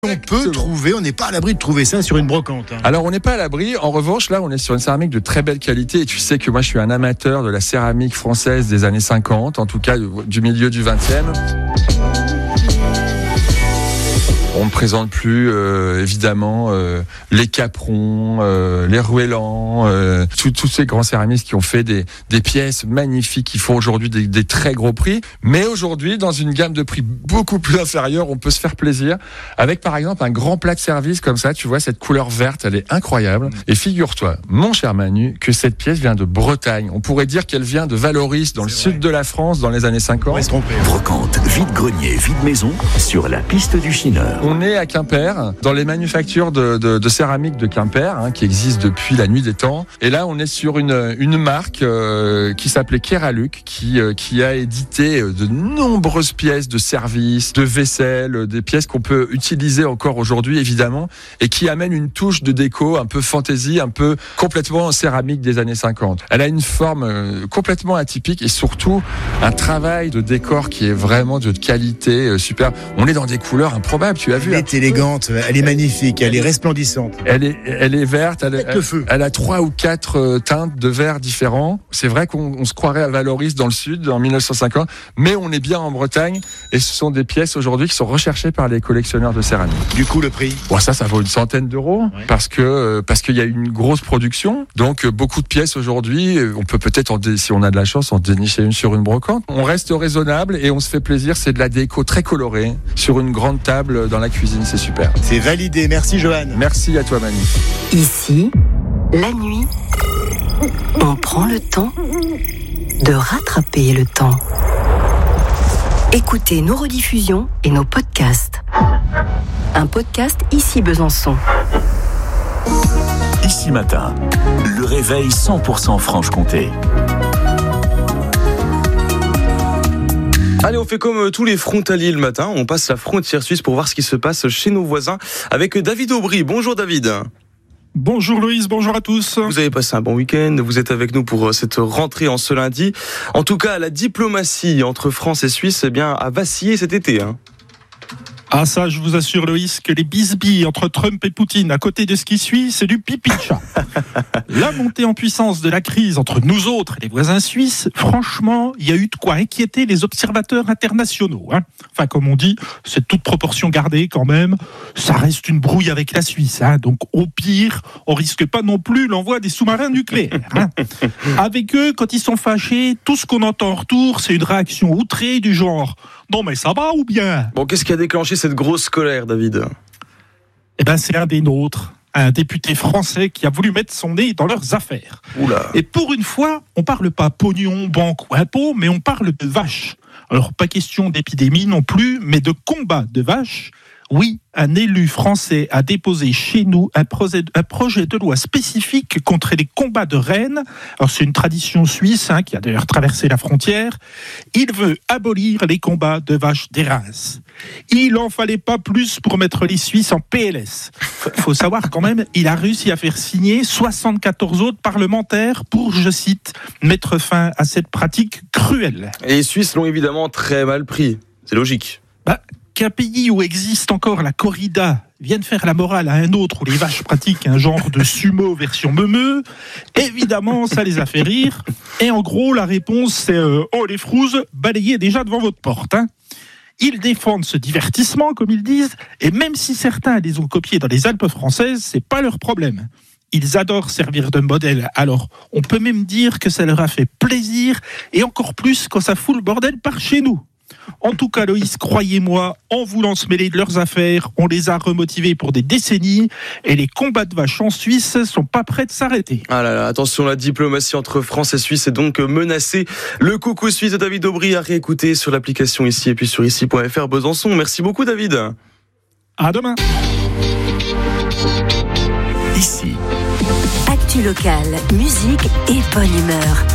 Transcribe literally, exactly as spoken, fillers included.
On peut trouver, on n'est pas à l'abri de trouver ça sur une brocante. Hein. Alors on n'est pas à l'abri, en revanche là on est sur une céramique de très belle qualité et tu sais que moi je suis un amateur de la céramique française des années cinquante, en tout cas du milieu du vingtième. On ne présente plus euh, évidemment euh, les Caperons, euh, les Ruellans, euh, tous ces grands céramistes qui ont fait des, des pièces magnifiques qui font aujourd'hui des, des très gros prix. Mais aujourd'hui, dans une gamme de prix beaucoup plus inférieure, on peut se faire plaisir avec par exemple un grand plat de service comme ça. Tu vois cette couleur verte, elle est incroyable. Et figure-toi, mon cher Manu, que cette pièce vient de Bretagne. On pourrait dire qu'elle vient de Valoris, dans C'est le vrai. sud de la France, dans les années cinquante. On se tromper. Brocante, vide-grenier, vide-maison, sur la piste du Chineur. On est à Quimper, dans les manufactures de, de, de céramique de Quimper, hein, qui existent depuis la nuit des temps. Et là, on est sur une, une marque euh, qui s'appelait Keraluc, qui, euh, qui a édité de nombreuses pièces de service, de vaisselle, des pièces qu'on peut utiliser encore aujourd'hui, évidemment, et qui amène une touche de déco un peu fantaisie, un peu complètement en céramique des années cinquante. Elle a une forme euh, complètement atypique et surtout un travail de décor qui est vraiment de qualité euh, super. On est dans des couleurs improbables, tu as vu. Elle est élégante, elle est magnifique, elle est resplendissante. Elle est, elle est verte, elle, elle, le feu. elle a trois ou quatre euh, teintes de vert différents. C'est vrai qu'on on se croirait à Valoris dans le sud en mille neuf cent cinquante, mais on est bien en Bretagne et ce sont des pièces aujourd'hui qui sont recherchées par les collectionneurs de céramique. Du coup, le prix ? Bon, ça, ça vaut une centaine d'euros ouais. parce que euh, parce qu'il y a une grosse production. Donc euh, beaucoup de pièces aujourd'hui. On peut peut-être, en dé- si on a de la chance, en dénicher une sur une brocante. On reste raisonnable et on se fait plaisir. C'est de la déco très colorée sur une grande table dans la cuisine. C'est super. C'est validé. Merci, Johan. Merci à toi, Manu. Ici, la nuit, on prend le temps de rattraper le temps. Écoutez nos rediffusions et nos podcasts. Un podcast Ici Besançon. Ici matin, le réveil cent pour cent Franche-Comté. Allez, on fait comme tous les frontaliers le matin, on passe la frontière suisse pour voir ce qui se passe chez nos voisins avec David Aubry. Bonjour David. Bonjour Loïs, bonjour à tous. Vous avez passé un bon week-end, vous êtes avec nous pour cette rentrée en ce lundi. En tout cas, la diplomatie entre France et Suisse eh bien, a vacillé cet été. Hein. Ah ça, je vous assure Loïs, que les bisbilles entre Trump et Poutine à côté de ce qui suit, c'est du pipi de chat. La montée en puissance de la crise entre nous autres et les voisins suisses, franchement, il y a eu de quoi inquiéter les observateurs internationaux. Hein. Enfin, comme on dit, c'est toute proportion gardée quand même. Ça reste une brouille avec la Suisse. Hein. Donc au pire, on risque pas non plus l'envoi des sous-marins nucléaires. Hein. Avec eux, quand ils sont fâchés, tout ce qu'on entend en retour, c'est une réaction outrée du genre « Non mais ça va ou bien ?» Bon, qu'est-ce qui a déclenché cette grosse colère, David ? Eh ben, c'est un des nôtres, un député français qui a voulu mettre son nez dans leurs affaires. Oula. Et pour une fois, on parle pas pognon, banque ou impôt, mais on parle de vaches. Alors, pas question d'épidémie non plus, mais de combat de vaches. Oui, un élu français a déposé chez nous un projet, un projet de loi spécifique contre les combats de rennes. Alors c'est une tradition suisse hein, qui a d'ailleurs traversé la frontière. Il veut abolir les combats de vaches d'Érins. Il en fallait pas plus pour mettre les Suisses en P L S. Faut savoir quand même, il a réussi à faire signer soixante-quatorze autres parlementaires pour, je cite, mettre fin à cette pratique cruelle. Et les Suisses l'ont évidemment très mal pris. C'est logique. Bah, qu'un pays où existe encore la corrida vienne faire la morale à un autre où les vaches pratiquent un genre de sumo version meumeux, évidemment, ça les a fait rire. Et en gros, la réponse, c'est euh, « Oh, les frouzes, balayez déjà devant votre porte. Hein. » Ils défendent ce divertissement, comme ils disent, et même si certains les ont copiés dans les Alpes françaises, c'est pas leur problème. Ils adorent servir de modèle, alors on peut même dire que ça leur a fait plaisir, et encore plus quand ça fout le bordel par chez nous. En tout cas, Loïs, croyez-moi, en voulant se mêler de leurs affaires, on les a remotivés pour des décennies et les combats de vaches en Suisse sont pas prêts de s'arrêter. Ah là là, attention, la diplomatie entre France et Suisse est donc menacée. Le coucou suisse de David Aubry à réécouter sur l'application ici et puis sur ici point f r Besançon. Merci beaucoup David. À demain. Ici. Actu locale, musique et bonne humeur.